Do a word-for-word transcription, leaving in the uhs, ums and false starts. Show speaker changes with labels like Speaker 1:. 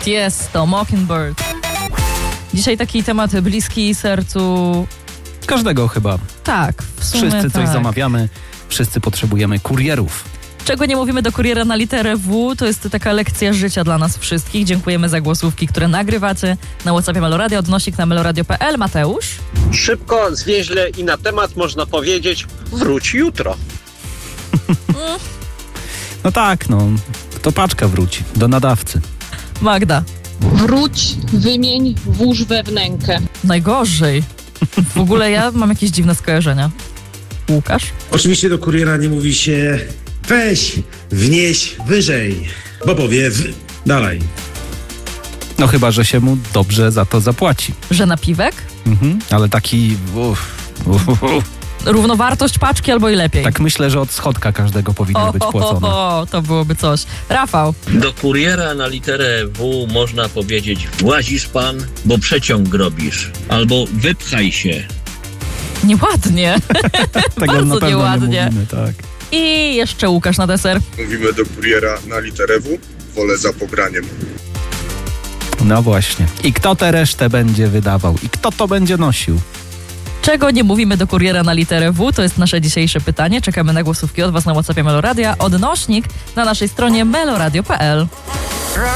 Speaker 1: Tiesto, Mockingbird. Dzisiaj taki temat bliski sercu
Speaker 2: każdego chyba.
Speaker 1: Tak, w sumie
Speaker 2: Wszyscy coś
Speaker 1: tak.
Speaker 2: zamawiamy, wszyscy potrzebujemy kurierów.
Speaker 1: Czego nie mówimy do kuriera na literę W, to jest taka lekcja życia dla nas wszystkich. Dziękujemy za głosówki, które nagrywacie na WhatsAppie Meloradio, odnośnik na meloradio kropka p l. Mateusz?
Speaker 3: Szybko, zwięźle i na temat można powiedzieć wróć jutro.
Speaker 2: No tak, no. To paczka wróci do nadawcy.
Speaker 1: Magda?
Speaker 4: Wróć, wymień, włóż we wnękę.
Speaker 1: Najgorzej. W ogóle ja mam jakieś dziwne skojarzenia. Łukasz?
Speaker 5: Oczywiście do kuriera nie mówi się weź, wnieś wyżej, bo powie w... dalej.
Speaker 2: No chyba, że się mu dobrze za to zapłaci.
Speaker 1: Że napiwek?
Speaker 2: Mhm, ale taki... Uf, uf, uf, uf.
Speaker 1: Równowartość paczki albo i lepiej.
Speaker 2: Tak myślę, że od schodka każdego powinno
Speaker 1: o,
Speaker 2: być
Speaker 1: o,
Speaker 2: płacone.
Speaker 1: o, o, to byłoby coś. Rafał?
Speaker 6: Do kuriera na literę W można powiedzieć włazisz pan, bo przeciąg robisz. Albo wypchaj się.
Speaker 1: Nieładnie.
Speaker 2: Tego
Speaker 1: Bardzo
Speaker 2: na pewno
Speaker 1: nieładnie.
Speaker 2: nie mówimy, tak.
Speaker 1: I jeszcze Łukasz na deser.
Speaker 7: Mówimy do kuriera na literę W, wolę za pobraniem.
Speaker 2: No właśnie. I kto tę resztę będzie wydawał? I kto to będzie nosił?
Speaker 1: Czego nie mówimy do kuriera na literę W? To jest nasze dzisiejsze pytanie. Czekamy na głosówki od Was na WhatsAppie Meloradia. Odnośnik na naszej stronie meloradio kropka p l.